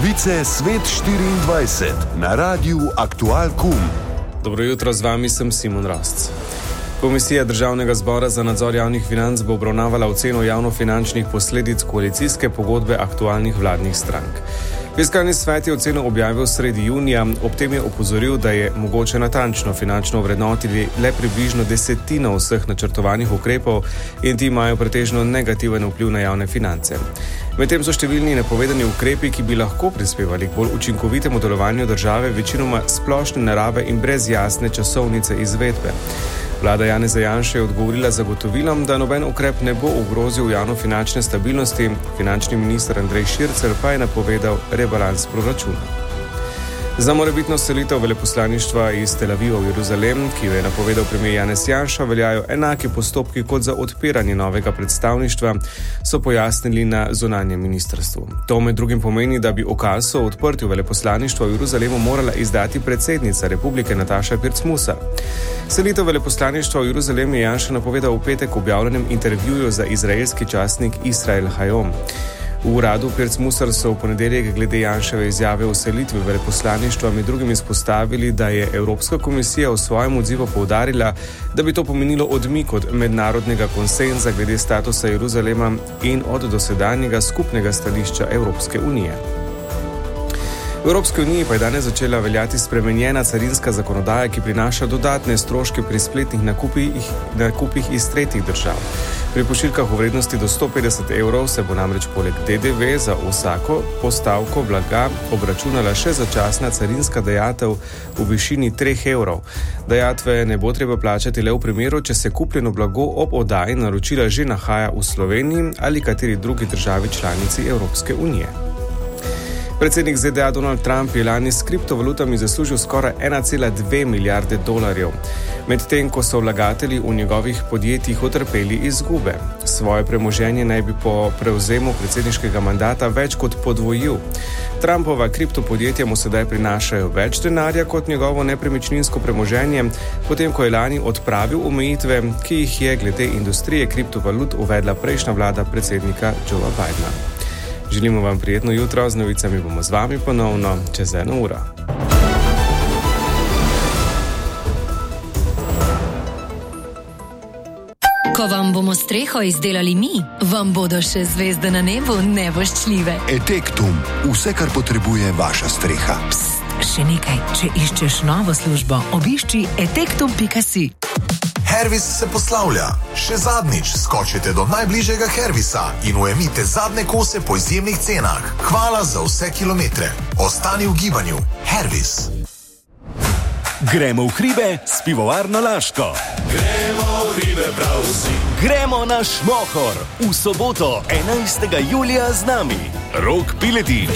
Novice Svet 24 na Radiu Aktual KUM. Dobro jutro, z vami sem Simon Rastc. Komisija Državnega zbora za nadzor javnih financ bo obravnavala oceno javnofinančnih posledic koalicijske pogodbe aktualnih vladnih strank. Fiskalni svet je oceno objavil sredi junija, ob tem je opozoril, da je mogoče natančno finančno ovrednotiti le približno desetino vseh načrtovanih ukrepov in ti imajo pretežno negativen vpliv na javne finance. Medtem so številni napovedani ukrepi, ki bi lahko prispevali k bolj učinkovitemu delovanju države, večinoma splošne narave in brez jasne časovnice izvedbe. Vlada Janeza Janše je odgovorila z zagotovilom, da noben ukrep ne bo ogrozil javnofinančne stabilnosti, finančni minister Andrej Šircelj pa je napovedal rebalans proračuna. Za morebitno selitev veleposlaništva iz Tel Aviva v Jeruzalem, ki jo je napovedal premier Janez Janša, veljajo enaki postopki kot za odpiranje novega predstavništva, so pojasnili na zunanjem ministrstvu. To med drugim pomeni, da bi ukaz o odprtju veleposlaništva v Jeruzalemu morala izdati predsednica republike Nataša Pirc Musar. Selitev veleposlaništva v Jeruzalem je Janša napovedal v petek objavljenem intervjuju za izraelski časnik Israel Hayom. V uradu Pirc Musar so v ponedeljek glede Janševe izjave o selitvi veleposlaništva med drugim izpostavili, da je Evropska komisija v svojem odzivu poudarila, da bi to pomenilo odmik od mednarodnega konsenza glede statusa Jeruzalema in od dosedanjega skupnega stališča Evropske unije. V Evropski uniji pa je danes začela veljati spremenjena carinska zakonodaja, ki prinaša dodatne stroške pri spletnih nakupih iz tretjih držav. Pri pošiljkah v vrednosti do 150 evrov se bo namreč poleg DDV za vsako postavko blaga obračunala še začasna carinska dajatev v višini 3 evrov. Dajatve ne bo treba plačati le v primeru, če se kupljeno blago ob oddaji naročila že nahaja v Sloveniji ali kateri drugi državi članici Evropske unije. Predsednik ZDA Donald Trump je lani s kriptovalutami zaslužil skoraj 1,2 milijarde dolarjev, medtem ko so vlagatelji v njegovih podjetjih utrpeli izgube. Svoje premoženje naj bi po prevzemu predsedniškega mandata več kot podvojil. Trumpova kriptopodjetja mu sedaj prinašajo več denarja kot njegovo nepremičninsko premoženje, potem ko je lani odpravil omejitve, ki jih je glede industrije kriptovalut uvedla prejšnja vlada predsednika Joea Bidena. Želimo vam prijetno jutro, z novicami bomo z vami ponovno čez 1 uro. Ko vam bomo streho izdelali mi, vam bodo še zvezde na nebu nevoščljive. Etektum, vse, kar potrebuje vaša streha. Pst, še nekaj, če iščeš novo službo, obišči etektum.si. Hervis se poslavlja. Še zadnjič skočite do najbližjega Hervisa in ujemite zadnje kose po izjemnih cenah. Hvala za vse kilometre. Ostani v gibanju. Hervis. Gremo v hribe s pivovarno Laško. Gremo v hribe prav vsi. Gremo na Šmohor v soboto 11. julija z nami. Rok Piletič.